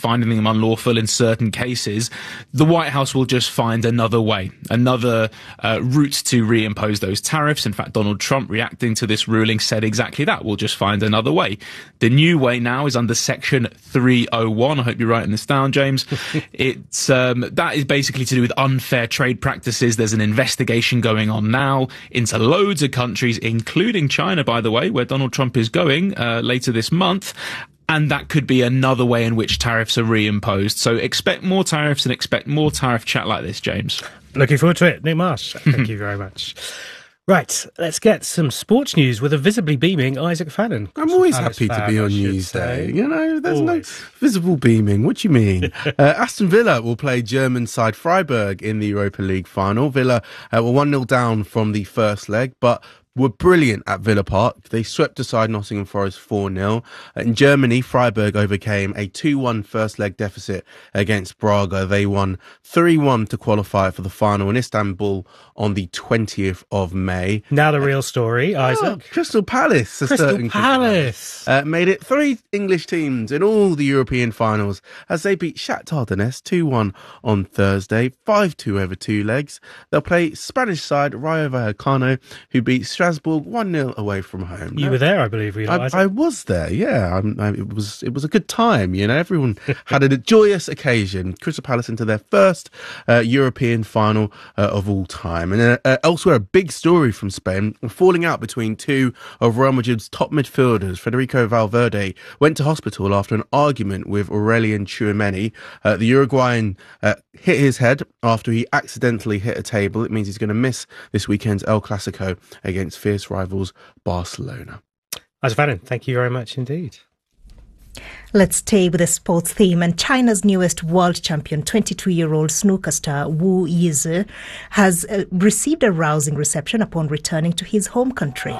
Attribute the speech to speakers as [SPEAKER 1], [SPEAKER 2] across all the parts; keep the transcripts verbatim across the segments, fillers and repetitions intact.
[SPEAKER 1] finding them unlawful in certain cases, the White House will just find another way, another uh, route to reimpose those tariffs. In fact, Donald Trump, reacting to this ruling, said exactly that. We'll just find another way. The new way now is under Section three oh one. I hope you're writing this down, James. it's um, that is basically to do with unfair trade practices. There's an investigation going on now into loads of countries, including China, by the way, where Donald Trump is going uh, later this month. And that could be another way in which tariffs are reimposed. So expect more tariffs and expect more tariff chat like this, James.
[SPEAKER 2] Looking forward to it. Nick Marsh, thank you very much. Right, let's get some sports news with a visibly beaming Isaac Fannin.
[SPEAKER 3] I'm always happy to be on Newsday. You know, there's always. no visible beaming. What do you mean? uh, Aston Villa will play German side Freiburg in the Europa League final. Villa uh, were one nil down from the first leg, but were brilliant at Villa Park. They swept aside Nottingham Forest four nil. In Germany, Freiburg overcame a two one first leg deficit against Braga. They won three one to qualify for the final in Istanbul on the twentieth of May.
[SPEAKER 2] Now the real story, Isaac.
[SPEAKER 3] Oh, Crystal Palace.
[SPEAKER 2] Crystal Palace.
[SPEAKER 3] Uh, made it three English teams in all the European finals as they beat Shakhtar Donetsk two one on Thursday, five two over two legs. They'll play Spanish side Rayo Vallecano, who beat Strasbourg one nil away from home.
[SPEAKER 2] You were there, I believe. You know,
[SPEAKER 3] I, I was there, yeah. I'm, I, it was it was a good time, you know. Everyone had a joyous occasion. Crystal Palace into their first uh, European final uh, of all time. And uh, uh, elsewhere, a big story from Spain, a falling out between two of Real Madrid's top midfielders. Federico Valverde went to hospital after an argument with Aurelien Tchouameni. Uh, the Uruguayan uh, hit his head after he accidentally hit a table. It means he's going to miss this weekend's El Clasico against fierce rivals Barcelona.
[SPEAKER 2] Isaac Fannin, thank you very much indeed.
[SPEAKER 4] Let's stay with the sports theme. And China's newest world champion, twenty-two-year-old snooker star Wu Yizi, has uh, received a rousing reception upon returning to his home country.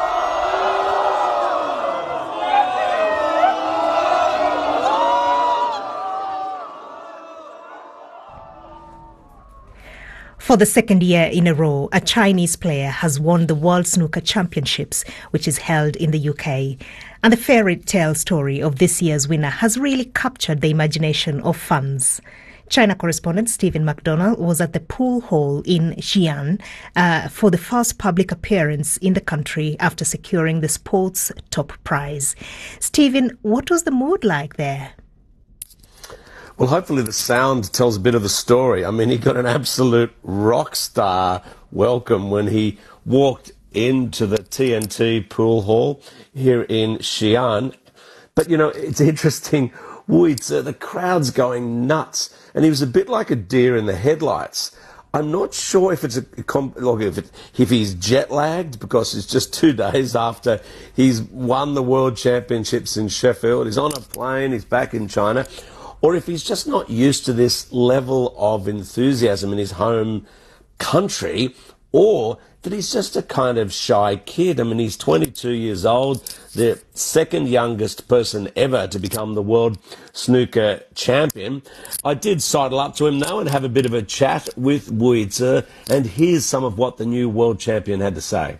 [SPEAKER 4] For the second year in a row, a Chinese player has won the World Snooker Championships, which is held in the U K. And the fairy tale story of this year's winner has really captured the imagination of fans. China correspondent Stephen McDonald was at the pool hall in Xi'an uh, for the first public appearance in the country after securing the sport's top prize. Stephen, what was the mood like there?
[SPEAKER 5] Well, hopefully the sound tells a bit of the story. I mean, he got an absolute rock star welcome when he walked into the T N T pool hall here in Xi'an. But, you know, it's interesting. Wuitze, the crowd's going nuts. And he was a bit like a deer in the headlights. I'm not sure if it's a like if, it, if he's jet lagged because it's just two days after he's won the World Championships in Sheffield. He's on a plane. He's back in China. Or if he's just not used to this level of enthusiasm in his home country, or that he's just a kind of shy kid. I mean, he's twenty-two years old, the second youngest person ever to become the world snooker champion. I did sidle up to him now and have a bit of a chat with Wuitze, and here's some of what the new world champion had to say.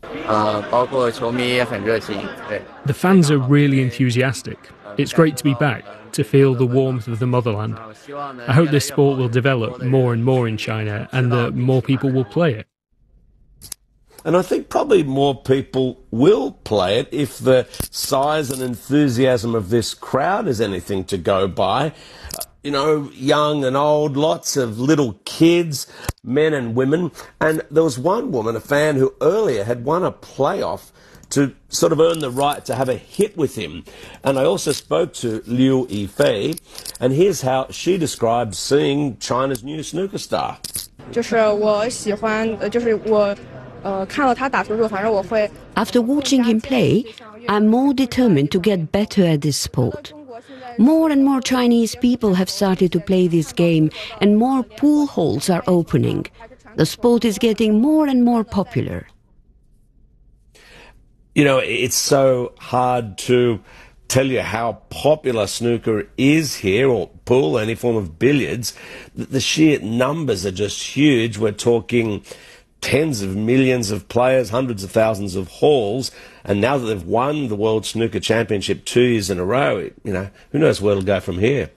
[SPEAKER 6] The fans are really enthusiastic. It's great to be back, to feel the warmth of the motherland. I hope this sport will develop more and more in China and that more people will play it.
[SPEAKER 5] And I think probably more people will play it if the size and enthusiasm of this crowd is anything to go by. Uh, you know, young and old, lots of little kids, men and women. And there was one woman, a fan, who earlier had won a playoff to sort of earn the right to have a hit with him. And I also spoke to Liu Yifei, and here's how she describes seeing China's new snooker star.
[SPEAKER 7] After watching him play, I'm more determined to get better at this sport. More and more Chinese people have started to play this game, and more pool halls are opening. The sport is getting more and more popular.
[SPEAKER 5] You know, it's so hard to tell you how popular snooker is here, or pool, any form of billiards. The sheer numbers are just huge. We're talking tens of millions of players, hundreds of thousands of halls, and now that they've won the World Snooker Championship two years in a row, you know, who knows where it'll go from here.